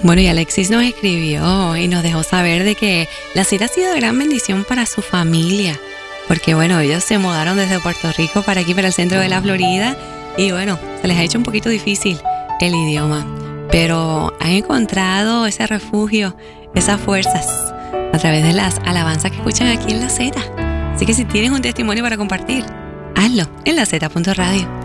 Bueno, y Alexis nos escribió y nos dejó saber de que la cita ha sido de gran bendición para su familia, porque bueno, ellos se mudaron desde Puerto Rico para aquí, para el centro de la Florida, y bueno, se les ha hecho un poquito difícil el idioma, pero han encontrado ese refugio, esas fuerzas, a través de las alabanzas que escuchan aquí en La Z. Así que si tienes un testimonio para compartir, hazlo en la Z.radio.